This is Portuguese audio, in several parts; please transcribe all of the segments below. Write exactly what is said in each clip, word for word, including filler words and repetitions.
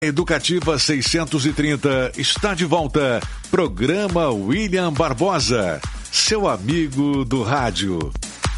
Educativa seiscentos e trinta está de volta. Programa William Barbosa, seu amigo do rádio.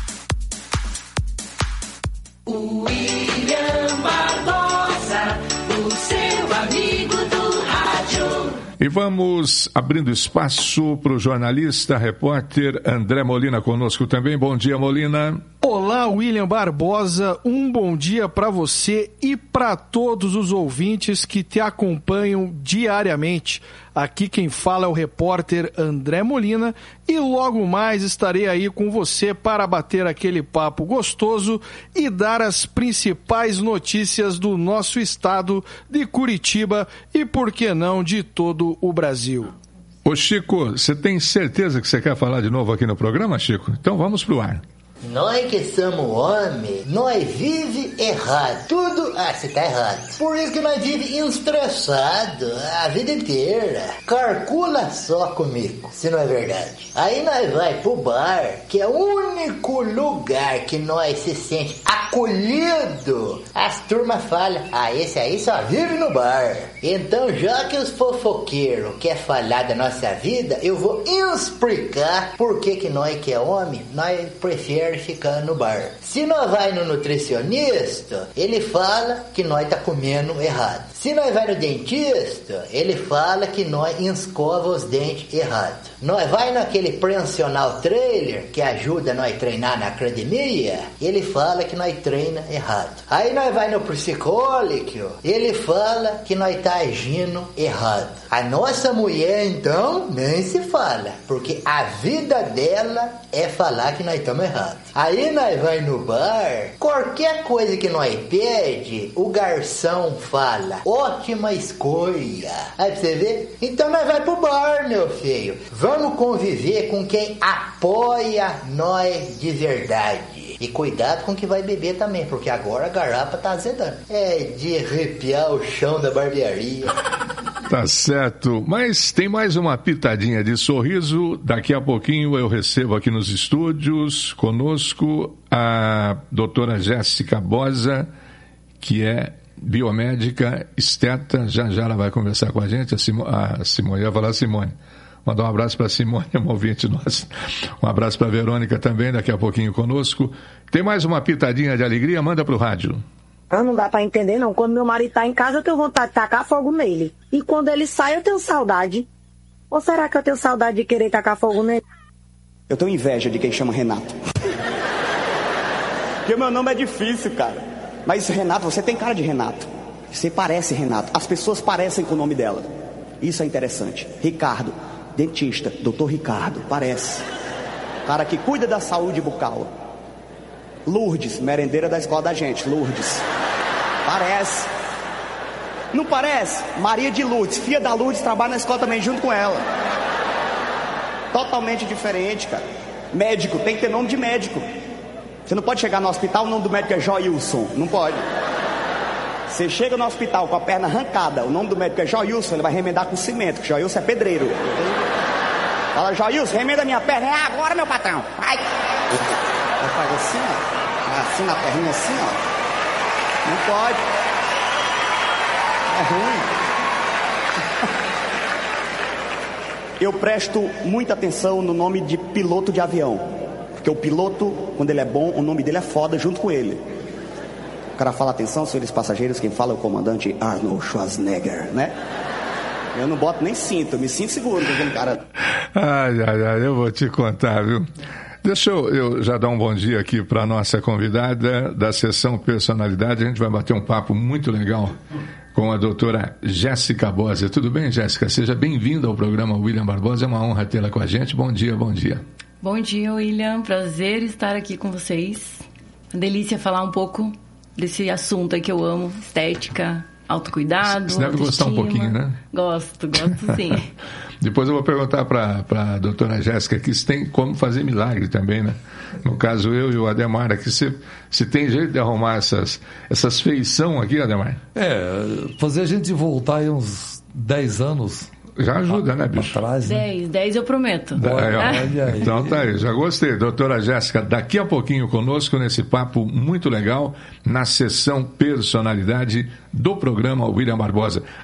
William Barbosa, o seu amigo do rádio. E vamos abrindo espaço para o jornalista, repórter André Molina conosco também. Bom dia, Molina. Olá, William Barbosa, um bom dia para você e para todos os ouvintes que te acompanham diariamente. Aqui quem fala é o repórter André Molina e logo mais estarei aí com você para bater aquele papo gostoso e dar as principais notícias do nosso estado de Curitiba e, por que não, de todo o Brasil. Ô Chico, você tem certeza que você quer falar de novo aqui no programa, Chico? Então vamos pro ar. Nós que somos homens, nós vive errado. Tudo, ah, você tá errado. Por isso que nós vive estressado a vida inteira. Calcula só comigo, se não é verdade. Aí nós vai pro bar, que é o único lugar que nós se sente acolhido. As turmas falam, ah, esse aí só vive no bar. Então, já que os fofoqueiros querem falar da nossa vida, eu vou explicar por que que nós que é homem, nós preferimos ficar no bar. Se nós vai no nutricionista, ele fala que nós tá comendo errado. Se nós vai no dentista, ele fala que nós escova os dentes errado. Nós vai naquele personal trailer que ajuda nós a treinar na academia, ele fala que nós treina errado. Aí nós vai no psicólogo, ele fala que nós tá agindo errado. A nossa mulher, então, nem se fala, porque a vida dela é falar que nós estamos errados. Aí nós vai no bar, qualquer coisa que nós pede, o garçom fala, ótima escolha. Aí pra você ver, então nós vai pro bar, meu filho. Vamos conviver com quem apoia nós de verdade. E cuidado com o que vai beber também, porque agora a garrafa tá azedando. É de arrepiar o chão da barbearia. Tá certo, mas tem mais uma pitadinha de sorriso. Daqui a pouquinho eu recebo aqui nos estúdios conosco a doutora Jéssica Bosa, que é biomédica, esteta. Já já ela vai conversar com a gente. A, Simo, a Simone, eu ia falar Simone. Mandar um abraço para a Simone, uma ouvinte nossa. Um abraço para a Verônica também, daqui a pouquinho conosco. Tem mais uma pitadinha de alegria? Manda pro rádio. Ah, não dá pra entender, não. Quando meu marido tá em casa, eu tenho vontade de tacar fogo nele. E quando ele sai, eu tenho saudade. Ou será que eu tenho saudade de querer tacar fogo nele? Eu tenho inveja de quem chama Renato. Porque meu nome é difícil, cara. Mas Renato, você tem cara de Renato. Você parece Renato. As pessoas parecem com o nome dela. Isso é interessante. Ricardo, dentista, doutor Ricardo, parece. Cara que cuida da saúde bucal. Lourdes, merendeira da escola da gente, Lourdes. Parece. Não parece? Maria de Lourdes, filha da Lourdes, trabalha na escola também junto com ela. Totalmente diferente, cara. Médico, tem que ter nome de médico. Você não pode chegar no hospital, o nome do médico é Joilson. Não pode. Você chega no hospital com a perna arrancada, o nome do médico é Joilson, ele vai remendar com cimento, porque Joilson é pedreiro. Fala, Joilson, remenda minha perna. É agora, meu patrão. Vai. Vai fazer assim, ó. Assim na perninha, assim, ó. Não pode. É ruim. Eu presto muita atenção no nome de piloto de avião. Porque o piloto, quando ele é bom, o nome dele é foda junto com ele. O cara fala, atenção, senhores passageiros, quem fala é o comandante Arnold Schwarzenegger, né? Eu não boto nem cinto, eu me sinto seguro com aquele cara. Ai, ai, ai, eu vou te contar, viu? Deixa eu, eu já dar um bom dia aqui para a nossa convidada da sessão Personalidade. A gente vai bater um papo muito legal com a doutora Jéssica Bosa. Tudo bem, Jéssica? Seja bem-vinda ao programa William Barbosa. É uma honra tê-la com a gente. Bom dia, bom dia. Bom dia, William. Prazer estar aqui com vocês. Uma delícia falar um pouco desse assunto aí que eu amo, estética, autocuidado, você deve gostar um pouquinho, né? Gosto, gosto sim. Depois eu vou perguntar para a doutora Jéssica aqui se tem como fazer milagre também, né? No caso, eu e o Ademar aqui, se, se tem jeito de arrumar essas, essas feição aqui, Ademar? É, fazer a gente voltar aí uns dez anos Já ajuda, né, bicho? Atrás, né? dez, dez eu prometo. Da, é, Olha aí. Então tá aí, já gostei. Doutora Jéssica, daqui a pouquinho conosco nesse papo muito legal, na sessão Personalidade do programa William Barbosa.